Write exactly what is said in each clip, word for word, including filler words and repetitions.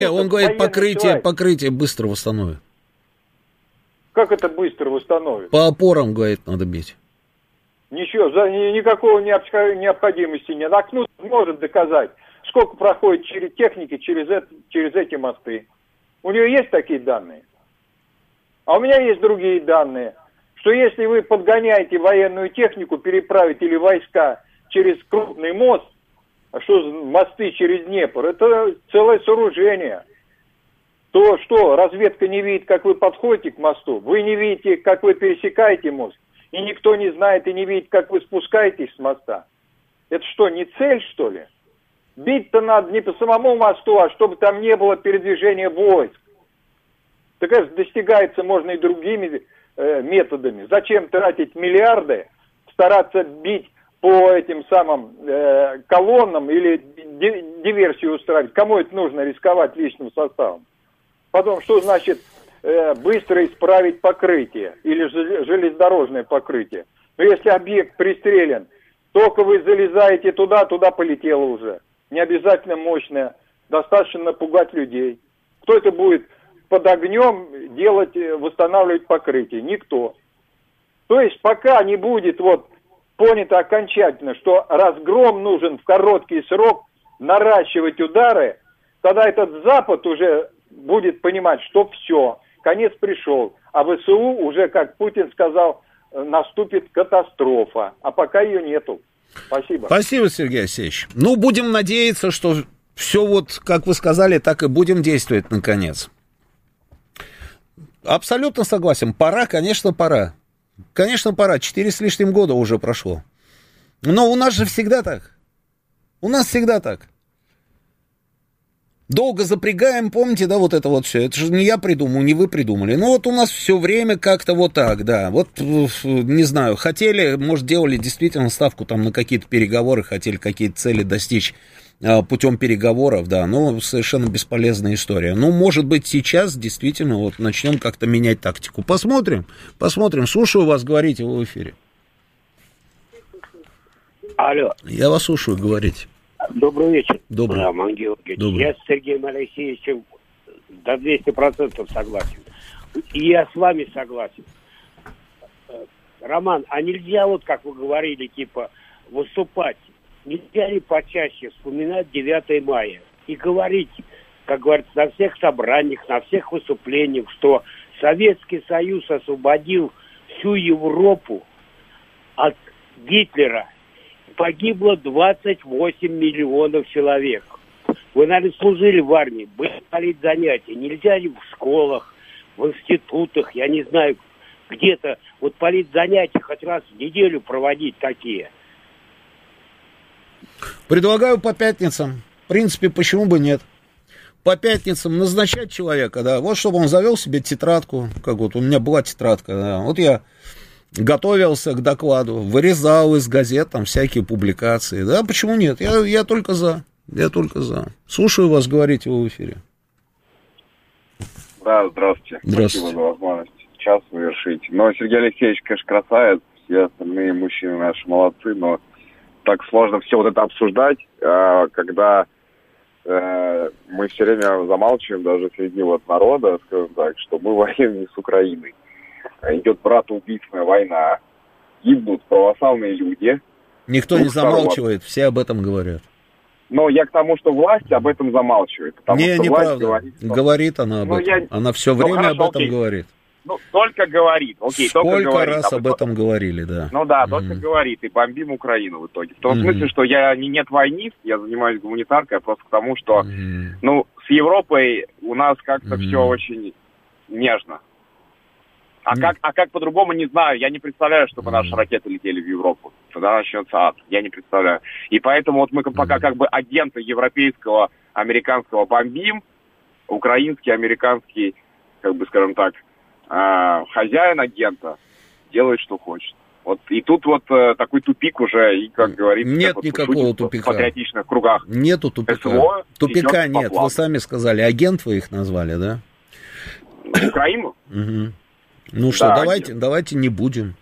Он говорит, покрытие, покрытие быстро восстановит. Как это быстро восстановит? По опорам, говорит, надо бить. Ничего, за, никакого необходимости нет. А Кнут может доказать, сколько проходит через техники через, это, через эти мосты. У него есть такие данные? А у меня есть другие данные, что если вы подгоняете военную технику, переправить или войска через крупный мост, а что мосты через Днепр, это целое сооружение. То что, разведка не видит, как вы подходите к мосту, вы не видите, как вы пересекаете мост, и никто не знает и не видит, как вы спускаетесь с моста. Это что, не цель, что ли? Бить-то надо не по самому мосту, а чтобы там не было передвижения войск. Так это достигается можно и другими э, методами. Зачем тратить миллиарды, стараться бить по этим самым э, колоннам или ди- диверсию устраивать? Кому это нужно рисковать личным составом? Потом, что значит э, быстро исправить покрытие или железнодорожное покрытие? Но если объект пристрелен, только вы залезаете туда, туда полетело уже. Не обязательно мощное, достаточно напугать людей. Кто это будет под огнем делать, восстанавливать покрытие? Никто. То есть пока не будет вот понято окончательно, что разгром нужен в короткий срок, наращивать удары, тогда этот Запад уже будет понимать, что все, конец пришел. А ВСУ уже, как Путин сказал, наступит катастрофа. А пока ее нету. Спасибо. Спасибо, Сергей Алексеевич. Ну, будем надеяться, что все вот, как вы сказали, так и будем действовать, наконец. Абсолютно согласен. Пора, конечно, пора. Конечно, пора. Четыре с лишним года уже прошло. Но у нас же всегда так. У нас всегда так. Долго запрягаем, помните, да, вот это вот все. Это же не я придумал, не вы придумали. Ну, вот у нас все время как-то вот так, да. Вот, не знаю, хотели, может, делали действительно ставку там на какие-то переговоры, хотели какие-то цели достичь а, путем переговоров, да. Но совершенно бесполезная история. Ну, может быть, сейчас действительно вот начнем как-то менять тактику. Посмотрим, посмотрим. Слушаю вас, говорите вы в эфире. Алло. Я вас слушаю, говорите. Добрый вечер, Добрый. Роман Георгиевич. Добрый. Я с Сергеем Алексеевичем до двести процентов согласен. И я с вами согласен. Роман, а нельзя, вот как вы говорили, типа, выступать, нельзя ли почаще вспоминать девятое мая и говорить, как говорится, на всех собраниях, на всех выступлениях, что Советский Союз освободил всю Европу от Гитлера. Погибло двадцать восемь миллионов человек. Вы, наверное, служили в армии, были политзанятия. Нельзя ли в школах, в институтах, я не знаю, где-то вот политзанятия хоть раз в неделю проводить такие? Предлагаю по пятницам. В принципе, почему бы нет? По пятницам назначать человека, да, вот чтобы он завел себе тетрадку, как вот у меня была тетрадка, да, вот я готовился к докладу, вырезал из газет там всякие публикации. Да, почему нет? Я, я только за. Я только за. Слушаю вас, говорите вы в эфире. Да, здравствуйте. Здравствуйте. Спасибо за возможность час завершить. Но Сергей Алексеевич, конечно, красавец. Все остальные мужчины наши молодцы, но так сложно все вот это обсуждать, когда мы все время замалчиваем даже среди вот народа, скажем так, что мы воюем не с Украиной. Идет братоубийственная война, гибнут православные люди. Никто не замалчивает, все об этом говорят. Но я к тому, что власть об этом замалчивает. Потому не, что неправда. Власть говорит, что... говорит она об ну, этом. Я... Она все ну, время хорошо, об этом окей. говорит. Ну, только говорит. Окей, Сколько только говорит. раз об об этом говорили, да. Ну да, Mm-hmm. только говорит. И бомбим Украину в итоге. В том Mm-hmm. смысле, что я не нет войнист, я занимаюсь гуманитаркой, а просто к тому, что Mm-hmm. ну, с Европой у нас как-то Mm-hmm. все очень нежно. А, Mm-hmm. как, а как по-другому, не знаю. Я не представляю, чтобы Mm-hmm. наши ракеты летели в Европу. Тогда начнется ад. Я не представляю. И поэтому вот мы пока Mm-hmm. как бы агенты европейского, американского бомбим, украинский, американский, как бы, скажем так, э, хозяин агента делает, что хочет. Вот и тут вот э, такой тупик уже, и, как говорится, нет вот, никакого шутит тупика. В патриотичных кругах. Нету тупика. СВО Тупика идет по нет, плану. вы сами сказали. Агент вы их назвали, да? Украину? Угу. Ну что, Да, давайте, агент. давайте не будем.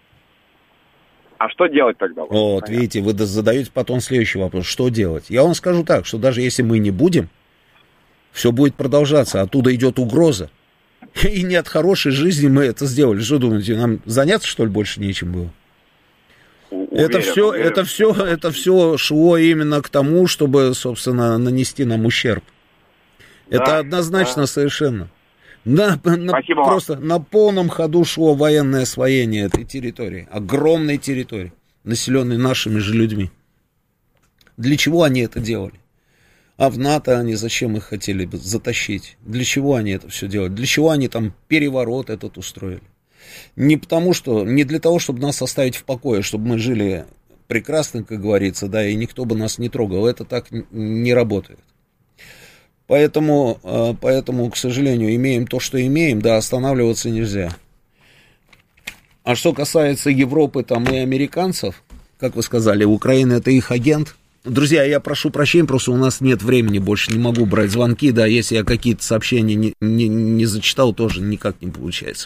А что делать тогда? Вот, Понятно. видите, вы задаете потом следующий вопрос. Что делать? Я вам скажу так, что даже если мы не будем, Все будет продолжаться, оттуда идет угроза. И не от хорошей жизни мы это сделали. Что думаете, нам заняться, что ли, больше нечем было? Уверен, это все, уверен. это все, это все шло именно к тому, чтобы, собственно, нанести нам ущерб. Да, это однозначно да. совершенно. На, на, просто на полном ходу шло военное освоение этой территории, огромной территории, населенной нашими же людьми. Для чего они это делали? А в НАТО они зачем их хотели бы затащить? Для чего они это все делали? Для чего они там переворот этот устроили? Не потому что, не для того, чтобы нас оставить в покое, чтобы мы жили прекрасно, как говорится, да, и никто бы нас не трогал. Это так не работает. Поэтому, поэтому, к сожалению, имеем то, что имеем, да, останавливаться нельзя. А что касается Европы там и американцев, как вы сказали, Украина это их агент. Друзья, я прошу прощения, просто у нас нет времени, больше не могу брать звонки, да, если я какие-то сообщения не, не, не зачитал, тоже никак не получается.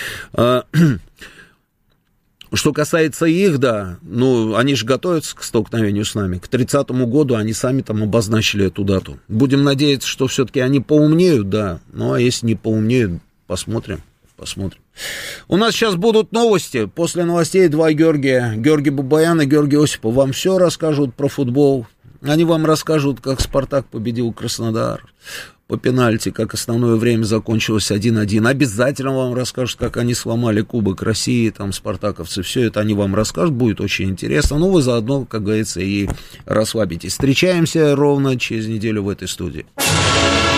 Что касается их, да, ну, они же готовятся к столкновению с нами. К тридцатому году они сами там обозначили эту дату. Будем надеяться, что все-таки они поумнеют, да, ну, а если не поумнеют, посмотрим. Посмотрим. У нас сейчас будут новости. После новостей два Георгия. Георгий Бабаян и Георгий Осипов вам все расскажут про футбол. Они вам расскажут, как «Спартак» победил Краснодар по пенальти, как основное время закончилось один-один. Обязательно вам расскажут, как они сломали Кубок России, там, спартаковцы. Все это они вам расскажут, будет очень интересно. Ну, вы заодно, как говорится, и расслабитесь. Встречаемся ровно через неделю в этой студии.